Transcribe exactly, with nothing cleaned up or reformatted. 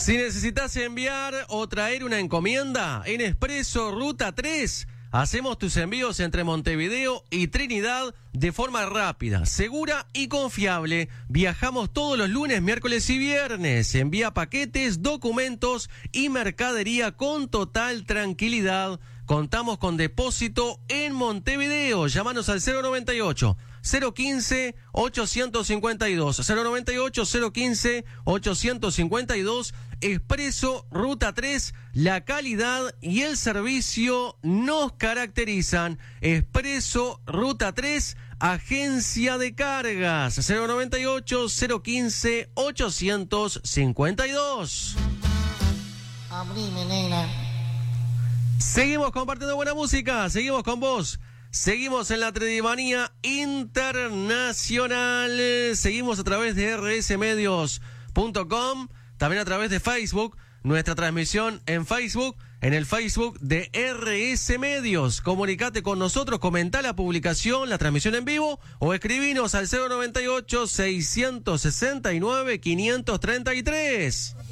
Si necesitas enviar o traer una encomienda, en Expreso Ruta tres, hacemos tus envíos entre Montevideo y Trinidad de forma rápida, segura y confiable. Viajamos todos los lunes, miércoles y viernes. Envía paquetes, documentos y mercadería con total tranquilidad. Contamos con depósito en Montevideo. Llámanos al cero noventa y ocho, cero quince, ochocientos cincuenta y dos. cero noventa y ocho, cero quince, ochocientos cincuenta y dos. Expreso Ruta tres, la calidad y el servicio nos caracterizan. Expreso Ruta tres, agencia de cargas. cero noventa y ocho, cero quince, ochocientos cincuenta y dos. Abrime, nena. Seguimos compartiendo buena música, seguimos con vos. Seguimos en la Tredimanía Internacional. Seguimos a través de erre ese medios punto com. También a través de Facebook, nuestra transmisión en Facebook, en el Facebook de erre ese Medios. Comunicate con nosotros, comentá la publicación, la transmisión en vivo, o escribinos al cero noventa y ocho, seiscientos sesenta y nueve, quinientos treinta y tres.